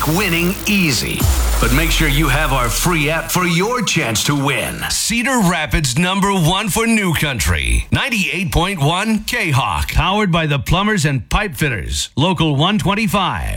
make winning easy. But make sure you have our free app for your chance to win. Cedar Rapids #1 for New Country. 98.1 K-Hawk. Powered by the Plumbers and Pipe Fitters. Local 125.